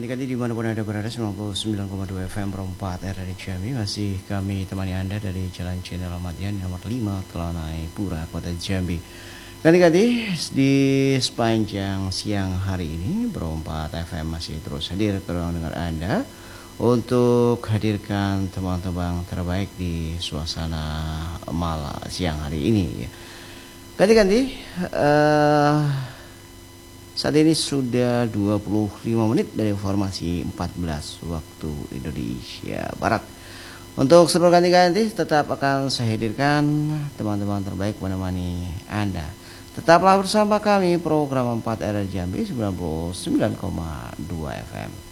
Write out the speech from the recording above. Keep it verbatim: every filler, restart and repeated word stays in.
Ganti-ganti dimanapun Anda berada, sembilan puluh sembilan koma dua F M Perempat R dari Jambi. Masih kami temani Anda dari Jalan Jenderal Ahmad Yani nomor lima, Telanai Pura, Kota Jambi. Ganti-ganti di sepanjang siang hari ini Perempat F M masih terus hadir ke ruang dengar Anda untuk hadirkan teman-teman terbaik di suasana malam siang hari ini. Ganti-ganti uh, saat ini sudah dua puluh lima menit dari informasi empat belas waktu Indonesia Barat. Untuk seluruh ganti-ganti tetap akan saya hadirkan teman-teman terbaik menemani Anda. Tetaplah bersama kami program empat R Jambi sembilan puluh sembilan koma dua F M.